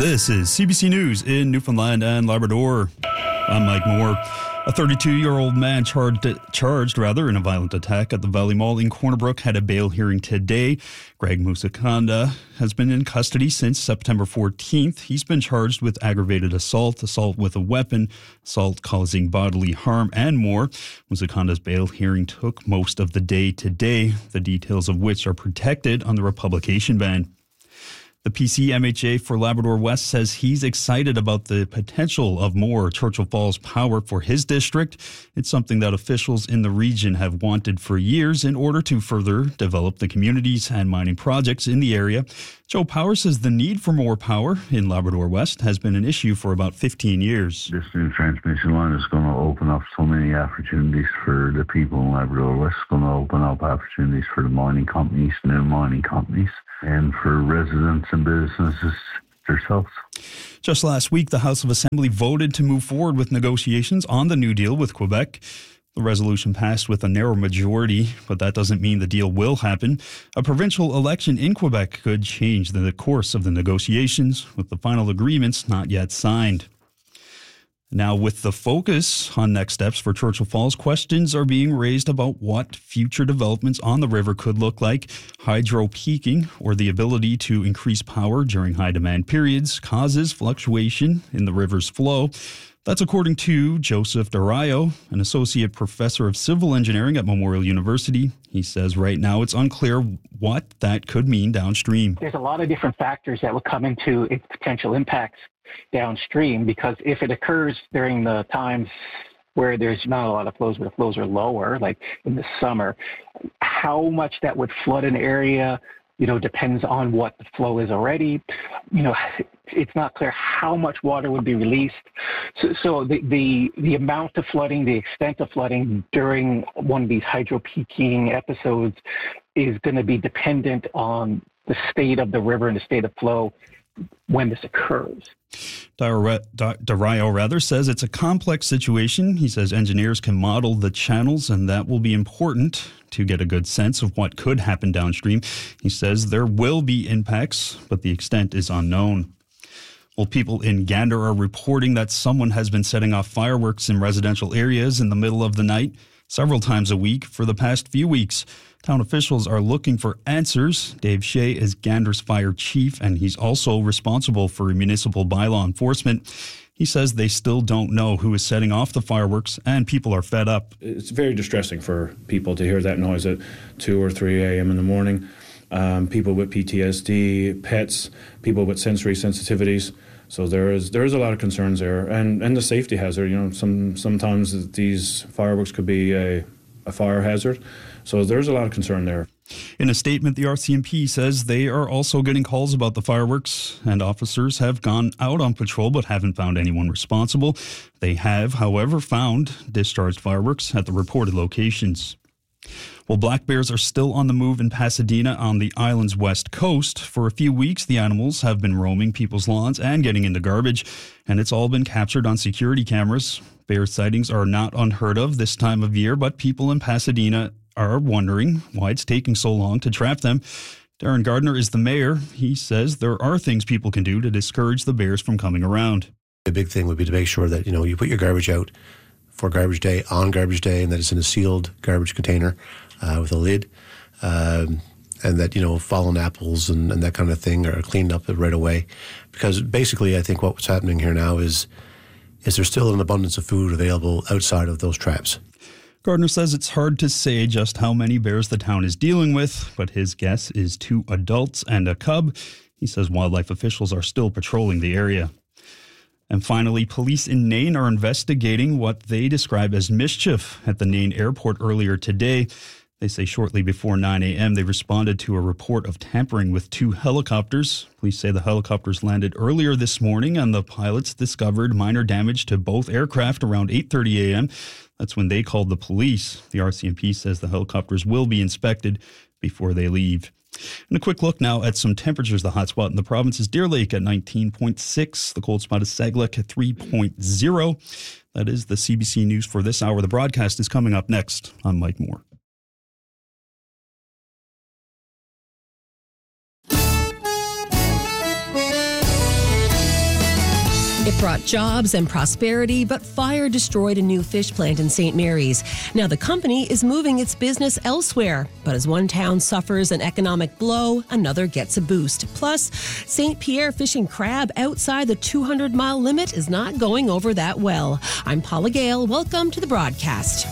This is CBC News in Newfoundland and Labrador. I'm Mike Moore. A 32-year-old man charged in a violent attack at the Valley Mall in Corner Brook had a bail hearing today. Greg Musakanda has been in custody since September 14th. He's been charged with aggravated assault, assault with a weapon, assault causing bodily harm, and more. Musakanda's bail hearing took most of the day today, the details of which are protected under a publication ban. The PCMHA for Labrador West says he's excited about the potential of more Churchill Falls power for his district. It's something that officials in the region have wanted for years in order to further develop the communities and mining projects in the area. Joe Power says the need for more power in Labrador West has been an issue for about 15 years. This new transmission line is going to open up so many opportunities for the people in Labrador West. It's going to open up opportunities for the mining companies, new mining companies, and for residents and businesses themselves. Just last week, the House of Assembly voted to move forward with negotiations on the new deal with Quebec. The resolution passed with a narrow majority, but that doesn't mean the deal will happen. A provincial election in Quebec could change the course of the negotiations, with the final agreements not yet signed. Now, with the focus on next steps for Churchill Falls, questions are being raised about what future developments on the river could look like. Hydro peaking, or the ability to increase power during high demand periods, causes fluctuation in the river's flow. That's according to Joseph Darayo, an associate professor of civil engineering at Memorial University. He says right now it's unclear what that could mean downstream. There's a lot of different factors that would come into its potential impacts downstream, because if it occurs during the times where there's not a lot of flows, where the flows are lower, like in the summer, how much that would flood an area, depends on what the flow is already. It's not clear how much water would be released. So the amount of flooding, the extent of flooding during one of these hydro peaking episodes is going to be dependent on the state of the river and the state of flow when this occurs. Darayo says it's a complex situation. He says engineers can model the channels, and that will be important to get a good sense of what could happen downstream. He says there will be impacts, but the extent is unknown. Well, people in Gander are reporting that someone has been setting off fireworks in residential areas in the middle of the night several times a week for the past few weeks. Town officials are looking for answers. Dave Shea is Gander's fire chief, and he's also responsible for municipal bylaw enforcement. He says they still don't know who is setting off the fireworks, and people are fed up. It's very distressing for people to hear that noise at 2 or 3 a.m. in the morning. People with PTSD, pets, people with sensory sensitivities. So there is a lot of concerns there, and the safety hazard. Sometimes these fireworks could be a fire hazard. So there's a lot of concern there. In a statement, the RCMP says they are also getting calls about the fireworks, and officers have gone out on patrol but haven't found anyone responsible. They have, however, found discharged fireworks at the reported locations. Well, black bears are still on the move in Pasadena on the island's west coast. For a few weeks, the animals have been roaming people's lawns and getting into garbage, and it's all been captured on security cameras. Bear sightings are not unheard of this time of year, but people in Pasadena are wondering why it's taking so long to trap them. Darren Gardner is the mayor. He says there are things people can do to discourage the bears from coming around. The big thing would be to make sure that, you put your garbage out for garbage day on garbage day, and that it's in a sealed garbage container with a lid, and that, fallen apples and that kind of thing are cleaned up right away. Because basically I think what's happening here now is there's still an abundance of food available outside of those traps. Gardner says it's hard to say just how many bears the town is dealing with, but his guess is 2 adults and a cub. He says wildlife officials are still patrolling the area. And finally, police in Nain are investigating what they describe as mischief at the Nain airport earlier today. They say shortly before 9 a.m. they responded to a report of tampering with 2 helicopters. Police say the helicopters landed earlier this morning, and the pilots discovered minor damage to both aircraft around 8:30 a.m. That's when they called the police. The RCMP says the helicopters will be inspected before they leave. And a quick look now at some temperatures. The hot spot in the province is Deer Lake at 19.6. The cold spot is Saglec at 3.0. That is the CBC News for this hour. The broadcast is coming up next. I'm Mike Moore. It brought jobs and prosperity, but fire destroyed a new fish plant in St. Mary's. Now the company is moving its business elsewhere, but as one town suffers an economic blow, another gets a boost. Plus, St. Pierre fishing crab outside the 200-mile limit is not going over that well. I'm Paula Gale. Welcome to the broadcast.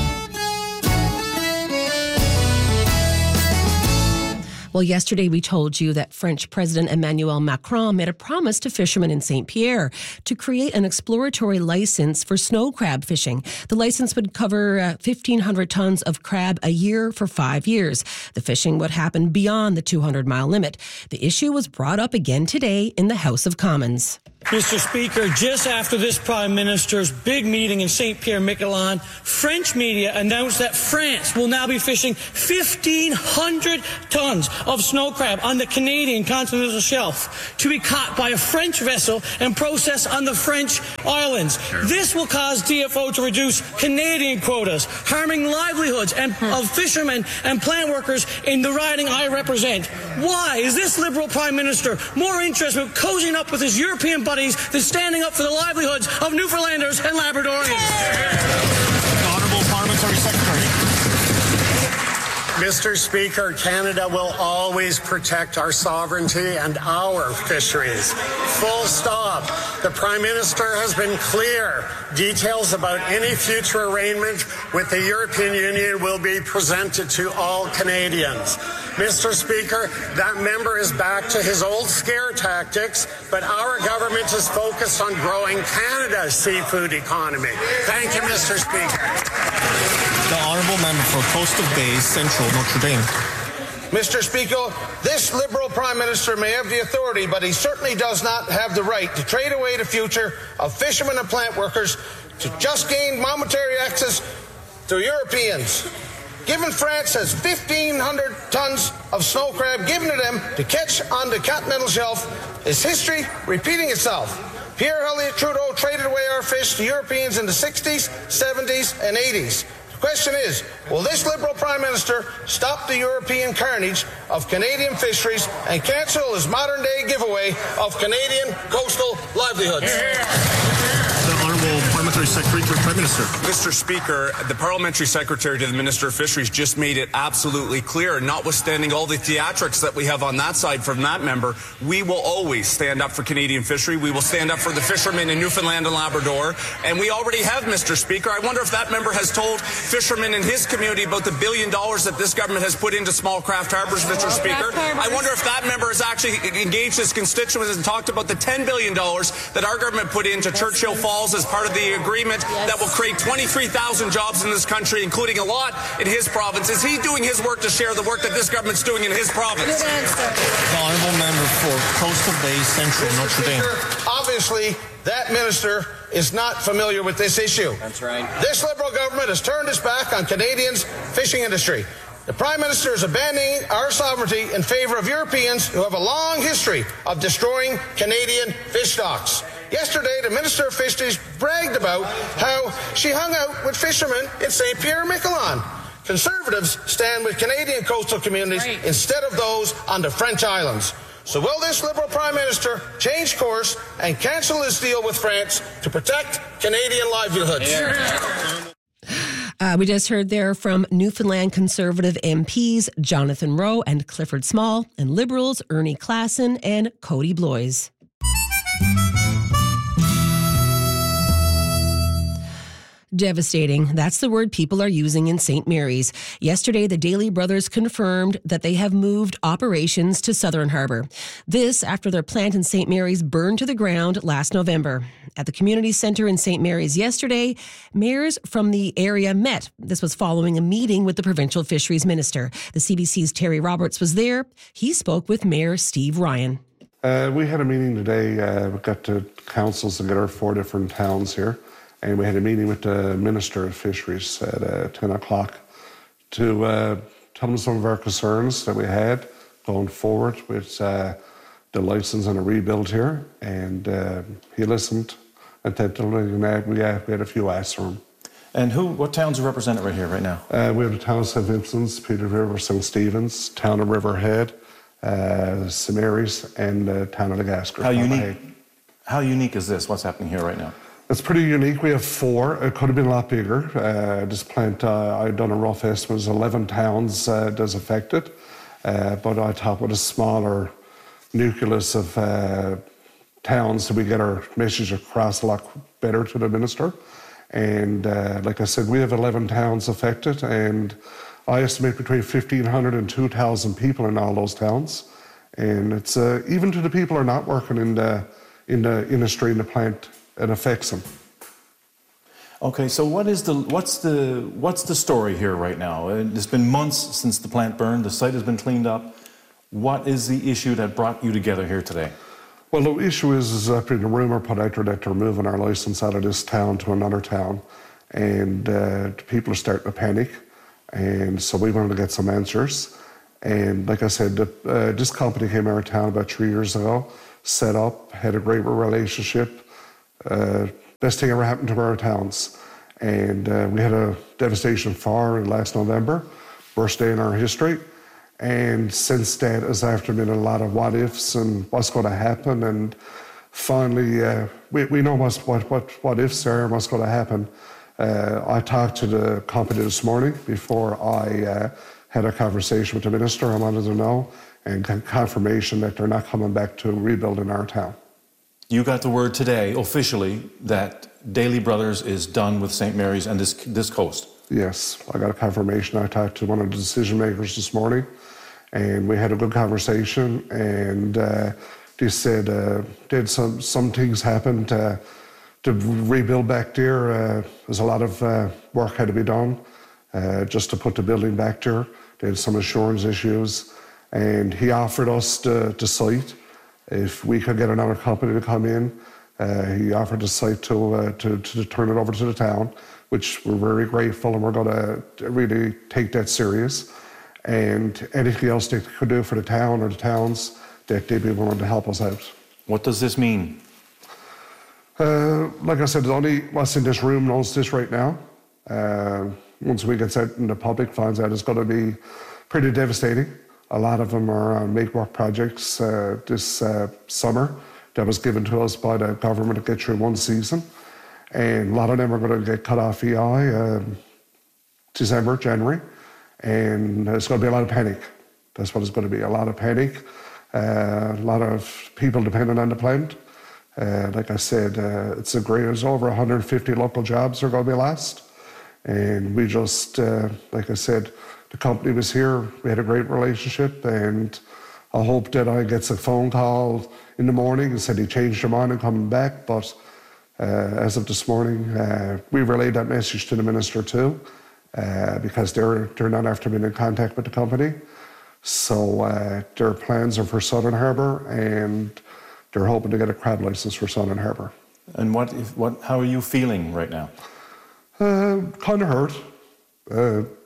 Well, yesterday we told you that French President Emmanuel Macron made a promise to fishermen in St. Pierre to create an exploratory license for snow crab fishing. The license would cover 1,500 tons of crab a year for 5 years. The fishing would happen beyond the 200-mile limit. The issue was brought up again today in the House of Commons. Mr. Speaker, just after this Prime Minister's big meeting in St. Pierre-Miquelon, French media announced that France will now be fishing 1,500 tons of snow crab on the Canadian continental shelf to be caught by a French vessel and processed on the French islands. This will cause DFO to reduce Canadian quotas, harming livelihoods of fishermen and plant workers in the riding I represent. Why is this Liberal Prime Minister more interested in cozying up with his European buddies than standing up for the livelihoods of Newfoundlanders and Labradorians? Honourable Parliamentary Secretary. Mr. Speaker, Canada will always protect our sovereignty and our fisheries. Full stop. The Prime Minister has been clear. Details about any future arrangement with the European Union will be presented to all Canadians. Mr. Speaker, that member is back to his old scare tactics, but our government is focused on growing Canada's seafood economy. Thank you, Mr. Speaker. The Honourable Member for Coastal Bay Central Notre Dame. Mr. Speaker, this Liberal Prime Minister may have the authority, but he certainly does not have the right to trade away the future of fishermen and plant workers to just gain momentary access to Europeans. Given France has 1,500 tons of snow crab given to them to catch on the continental shelf, is history repeating itself? Pierre Elliott Trudeau traded away our fish to Europeans in the 60s, 70s, and 80s. The question is, will this Liberal Prime Minister stop the European carnage of Canadian fisheries and cancel his modern-day giveaway of Canadian coastal livelihoods? The Honourable Parliamentary Secretary to the Prime Minister. Mr. Speaker, the Parliamentary Secretary to the Minister of Fisheries just made it absolutely clear, notwithstanding all the theatrics that we have on that side from that member, we will always stand up for Canadian fishery. We will stand up for the fishermen in Newfoundland and Labrador. And we already have, Mr. Speaker. I wonder if that member has told fishermen in his community about the $1 billion that this government has put into small craft harbors, Mr. Speaker. I wonder if that member has actually engaged his constituents and talked about the $10 billion that our government put into Churchill Falls as part of the agreement that will create 23,000 jobs in this country, including a lot in his province. Is he doing his work to share the work that this government's doing in his province? The Honourable Member for Coastal Bay Central Notre Dame. Obviously, that minister is not familiar with this issue. That's right. This Liberal government has turned its back on Canadians' fishing industry. The Prime Minister is abandoning our sovereignty in favour of Europeans who have a long history of destroying Canadian fish stocks. Yesterday, the Minister of Fisheries bragged about how she hung out with fishermen in St. Pierre-Miquelon. Conservatives stand with Canadian coastal communities instead of those on the French islands. So will this Liberal Prime Minister change course and cancel his deal with France to protect Canadian livelihoods? We just heard there from Newfoundland Conservative MPs Jonathan Rowe and Clifford Small, and Liberals Ernie Klassen and Cody Bloys. Devastating. That's the word people are using in St. Mary's. Yesterday, the Daly brothers confirmed that they have moved operations to Southern Harbour. This after their plant in St. Mary's burned to the ground last November. At the community centre in St. Mary's yesterday, mayors from the area met. This was following a meeting with the provincial fisheries minister. The CBC's Terry Roberts was there. He spoke with Mayor Steve Ryan. We had a meeting today. We got to councils and got our 4 different towns here. And we had a meeting with the Minister of Fisheries at 10 o'clock to tell them some of our concerns that we had going forward with the licence and a rebuild here. And he listened attentively, and we had a few asks from him. And what towns are represented right here, right now? We have the town of St. Vincent's, Peter River, St. Stephen's, town of Riverhead, St. Mary's, and the town of Legasker. How unique is this, what's happening here right now? It's pretty unique. We have 4. It could have been a lot bigger. This plant, I've done a rough estimate, was 11 towns that's affected. But I thought with a smaller nucleus of towns that we get our message across a lot better to the minister. And like I said, we have 11 towns affected, and I estimate between 1,500 and 2,000 people in all those towns. And it's even to the people who are not working in the industry, in the plant, it affects them. Okay, so what's the story here right now? It's been months since the plant burned. The site has been cleaned up. What is the issue that brought you together here today? Well, the issue is after the rumor put out there that they're moving our license out of this town to another town, and people are starting to panic, and so we wanted to get some answers. And like I said, this company came out of town about 3 years ago, set up, had a great relationship. Best thing ever happened to our towns. And we had a devastation fire last November, worst day in our history. And since that, has after been a lot of what ifs and what's going to happen. And finally, we know what ifs are and what's going to happen. I talked to the company this morning before I had a conversation with the minister. I wanted to know and confirmation that they're not coming back to rebuilding our town. You got the word today, officially, that Daly Brothers is done with St. Mary's and this coast. Yes, I got a confirmation. I talked to one of the decision makers this morning, and we had a good conversation. And they said did some things happen to rebuild back there. There's a lot of work had to be done just to put the building back there. They had some insurance issues, and he offered us the site. If we could get another company to come in, he offered the site to turn it over to the town, which we're very grateful, and we're going to really take that serious. And anything else they could do for the town or the towns, that they'd be willing to help us out. What does this mean? Like I said, only what's in this room knows this right now. Once we get out in the public finds out, it's going to be pretty devastating. A lot of them are make-work projects this summer that was given to us by the government to get through one season. And a lot of them are going to get cut off EI December, January. And there's going to be a lot of panic. That's what it's going to be, a lot of panic. A lot of people dependent on the plant. Like I said, it's over 150 local jobs are going to be lost. And we just, like I said, the company was here, we had a great relationship, and I hope that I get a phone call in the morning and said he changed their mind and coming back. But as of this morning, we relayed that message to the minister too, because they're not after being in contact with the company. So their plans are for Southern Harbour, and they're hoping to get a crab license for Southern Harbour. And how are you feeling right now? Kind of hurt.